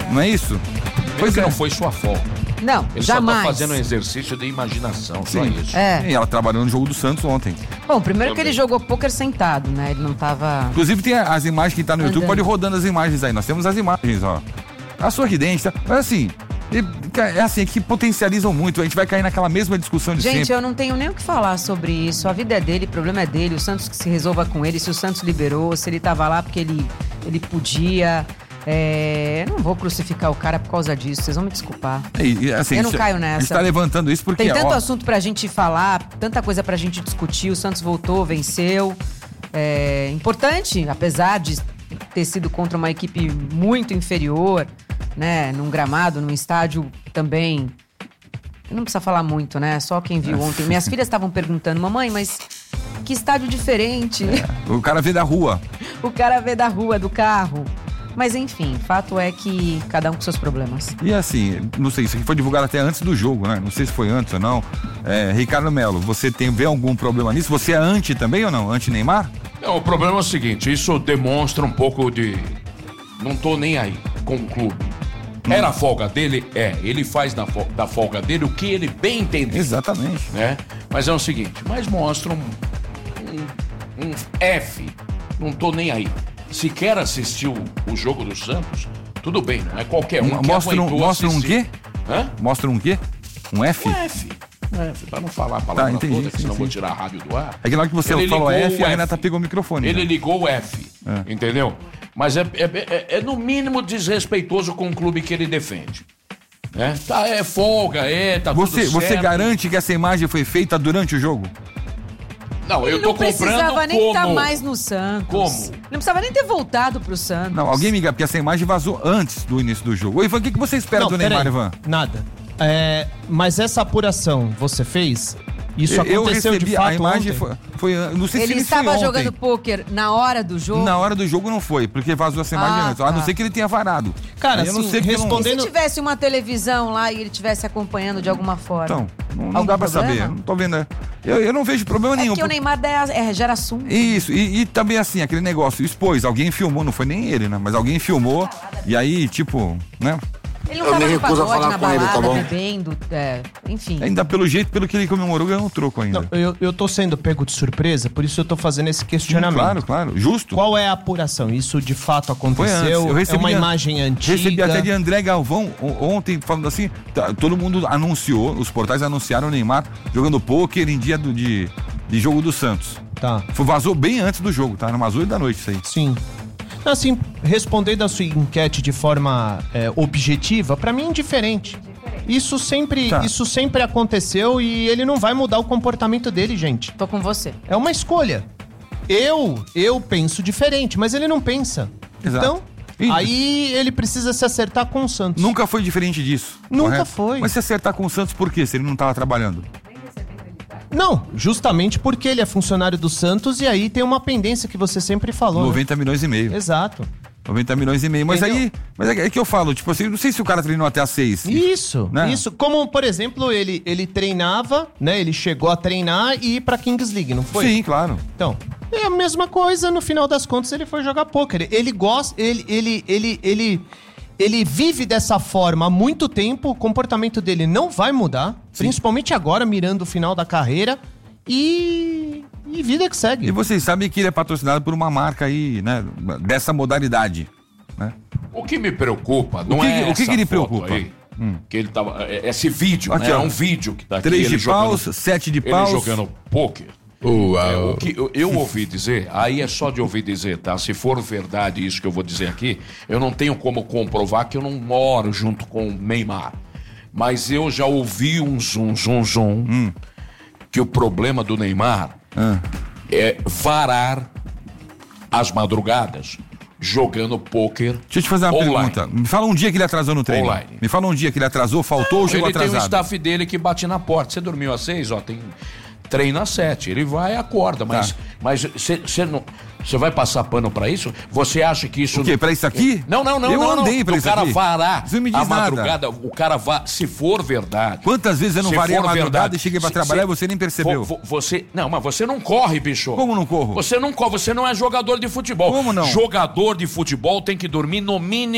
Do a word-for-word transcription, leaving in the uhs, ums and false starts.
Não é isso? Pois que é. Não foi sua folga. Não, Ele jamais. Ele só tá fazendo um exercício de imaginação, Sim. só isso. É. E ela trabalhou no jogo do Santos ontem. Bom, primeiro que ele jogou pôquer sentado, né? Ele não tava... Inclusive tem as imagens que tá no YouTube, Andando. pode ir rodando as imagens aí. Nós temos as imagens, ó. A sorridente, tá? Mas assim, é assim, é que potencializam muito. A gente vai cair naquela mesma discussão de Gente, sempre. eu não tenho nem o que falar sobre isso. A vida é dele, o problema é dele. O Santos que se resolva com ele. Se o Santos liberou, se ele tava lá porque ele, ele podia... É, eu não vou crucificar o cara por causa disso, vocês vão me desculpar. E, assim, eu não caio nessa. A gente tá levantando isso porque... Tem tanto ó, assunto pra gente falar, tanta coisa pra gente discutir. O Santos voltou, venceu. É importante, apesar de ter sido contra uma equipe muito inferior, né? Num gramado, num estádio também... Não precisa falar muito, né? Só quem viu ontem. Minhas filhas estavam perguntando, mamãe, mas que estádio diferente. É, o cara vê da rua. O cara vê da rua, do carro. Mas enfim, fato é que cada um com seus problemas. E assim, não sei, isso aqui foi divulgado até antes do jogo, né? Não sei se foi antes ou não. É, Ricardo Melo, você tem, vê algum problema nisso? Você é anti também ou não? Anti-Neymar? Não, o problema é o seguinte, isso demonstra um pouco de... Não tô nem aí com o clube. Era a folga dele? É. Ele faz na fo- da folga dele o que ele bem entende. Exatamente. Né? Mas é o seguinte, mas mostra um, um, um F. Não tô nem aí. Se quer assistir o, o jogo do Santos, tudo bem, não é qualquer um que Mostra um, mostra um quê? Hã? Mostra um quê? Um F? Um F. Um F, pra não falar a palavra Tá, entendi, toda, que sim, senão sim. vou tirar a rádio do ar. É que na hora que você Ele falou ligou F, o a F. Renata pegou o microfone. Ele né? ligou o F, É. entendeu? Mas é, é, é, é no mínimo desrespeitoso com o clube que ele defende. É, tá, é folga, é, tá Você, tudo você certo. garante que essa imagem foi feita durante o jogo? Não, eu Ele tô não precisava comprando nem estar como? mais no Santos. Como? Não precisava nem ter voltado pro Santos. Não, alguém me engana, porque essa imagem vazou antes do início do jogo. Oi, Ivan, o que, que você espera Não, do Neymar, peraí. Ivan? Nada. É, mas essa apuração você fez? Isso eu aconteceu recebi de fato a imagem, ontem? foi, foi, não sei Ele se ele estava foi ontem. jogando pôquer na hora do jogo? Na hora do jogo não foi, porque vazou essa imagem Ah, antes. A não tá. ser que ele tenha varado. Cara, Aí eu não assim, sei porque eu não- E respondendo- se tivesse uma televisão lá e ele estivesse acompanhando de alguma forma? Então, não, não Algum dá pra problema? saber. Não tô vendo. né? Eu, eu não vejo problema É nenhum. porque o Neymar dá- é, gera assunto. Isso, e, e também assim, aquele negócio, expôs, alguém filmou, não foi nem ele, né? Mas alguém filmou, e aí, tipo, né? Ele não Eu tava me no recuso a pagode, falar na com ele, balada, tá bom? bebendo, é, enfim. Ainda pelo jeito, pelo que ele comemorou, ganhou um troco ainda. Não, eu, eu tô sendo pego de surpresa, por isso eu tô fazendo esse questionamento. Claro, claro, justo. Qual é a apuração? Isso de fato Foi antes. aconteceu? Eu recebi é uma a- imagem antiga? Recebi até de André Galvão o- ontem, falando assim, tá, todo mundo anunciou, os portais anunciaram o Neymar jogando pôquer em dia do, de, de jogo do Santos. Tá. Foi, vazou bem antes do jogo, tá? Umas oito da noite isso aí. Sim. Assim, respondendo a sua enquete de forma é, objetiva, pra mim é indiferente. Isso sempre, Tá. isso sempre aconteceu e ele não vai mudar o comportamento dele, gente. Tô com você. É uma escolha. Eu, eu penso diferente, mas ele não pensa. Exato. Então, E- aí ele precisa se acertar com o Santos. Nunca foi diferente disso. Nunca correto? foi. Mas se acertar com o Santos, por quê? Se ele não tava trabalhando? Não, justamente porque ele é funcionário do Santos e aí tem uma pendência que você sempre falou. né? noventa milhões e meio. Exato. noventa milhões e meio. Mas Entendeu? aí, mas é que eu falo, tipo assim, não sei se o cara treinou até às seis. Isso, Né? isso. Como, por exemplo, ele, ele treinava, né? Ele chegou a treinar e ir pra Kings League, não foi? Sim, claro. Então, é a mesma coisa, no final das contas ele foi jogar pôquer. Ele gosta, ele, ele, ele, ele, ele vive dessa forma há muito tempo, o comportamento dele não vai mudar, principalmente agora, mirando o final da carreira, e, e vida que segue. E vocês sabem que ele é patrocinado por uma marca aí, né, dessa modalidade, né? O que me preocupa não O que- é o que essa que lhe foto preocupa? aí, Hum. que ele tava, é- esse vídeo, Aqui, né? É ó. um vídeo que tá aqui. Três ele de paus, jogando- sete de ele paus. jogando pôquer. É, o que eu, eu ouvi dizer, aí é só de ouvir dizer, tá? Se for verdade isso que eu vou dizer aqui, eu não tenho como comprovar que eu não moro junto com o Neymar. Mas eu já ouvi um zum, zum, zum, Hum. que o problema do Neymar Ah. é varar as madrugadas jogando pôquer Deixa eu te fazer uma online. pergunta. Me fala um dia que ele atrasou no treino. Online. Me fala um dia que ele atrasou, faltou ou chegou Ele tem um atrasado? staff dele que bate na porta. Você dormiu às seis, ó, tem treino às sete. Ele vai e acorda, mas Tá. mas você não você vai passar pano pra isso? Você acha que isso O quê? Pra isso aqui? Não, não, não, Eu não, não. andei pra o isso cara aqui. varar Isso não me diz a nada. madrugada, o cara vai, se for verdade. Quantas vezes eu não se varei a for madrugada verdade, e cheguei pra se- trabalhar se- e você nem percebeu? vo- vo- Você, não, mas você não corre, bicho. Como não corro? Você não corre, você não é jogador de futebol. Como não? Jogador de futebol tem que dormir no mínimo